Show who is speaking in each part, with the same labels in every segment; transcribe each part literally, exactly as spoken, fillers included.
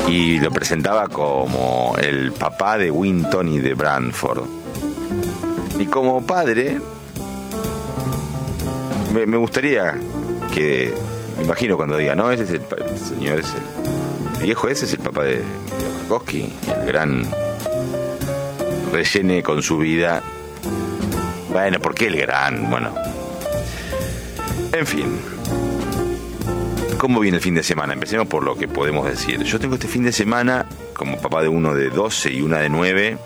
Speaker 1: y lo presentaba como el papá de Winton y de Branford. Y como padre, me, me gustaría que, me imagino cuando diga, no, ese es el, el señor, es el, el viejo ese es el papá de, de Bukowski, el gran rellene con su vida. Bueno, ¿por qué el gran? Bueno, en fin. ¿Cómo viene el fin de semana? Empecemos por lo que podemos decir. Yo tengo este fin de semana, como papá de uno de doce y una de nueve.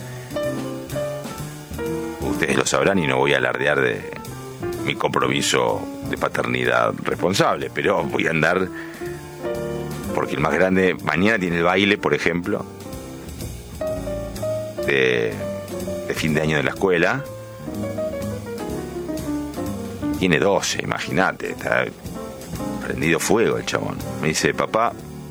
Speaker 1: Ustedes lo sabrán y no voy a alardear de mi compromiso de paternidad responsable, pero voy a andar porque el más grande mañana tiene el baile, por ejemplo, de, de fin de año de la escuela. Tiene doce, imagínate, está prendido fuego el chabón. Me dice, papá,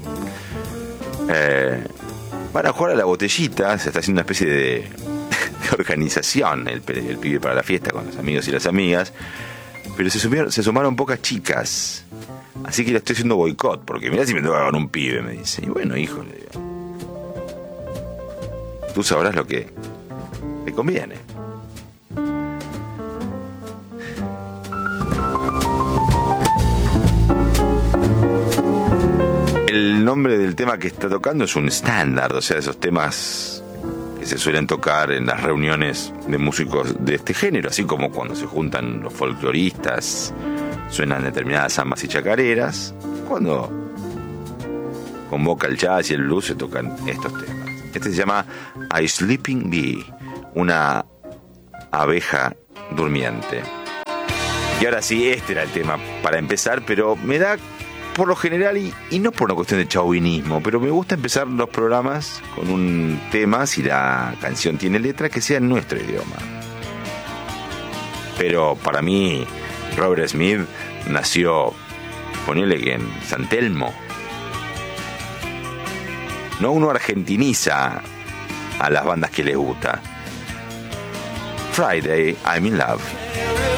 Speaker 1: eh, van a jugar a la botellita. Se está haciendo una especie de, de organización el, el pibe para la fiesta con los amigos y las amigas, pero se sumaron, se sumaron pocas chicas, así que le estoy haciendo boicot, porque mirá si me toca con un pibe, me dice. Y bueno, hijo, le digo, tú sabrás lo que te conviene. El nombre del tema que está tocando es un estándar, o sea, esos temas que se suelen tocar en las reuniones de músicos de este género, así como cuando se juntan los folcloristas, suenan determinadas zambas y chacareras. Cuando convoca el jazz y el blues se tocan estos temas. Este se llama A Sleeping Bee, una abeja durmiente. Y ahora sí, este era el tema para empezar, pero me da, por lo general, y, y no por una cuestión de chauvinismo, pero me gusta empezar los programas con un tema, si la canción tiene letra, que sea en nuestro idioma. Pero para mí, Robert Smith nació, ponele que en San Telmo. No uno argentiniza a las bandas que les gusta. Friday, I'm in Love.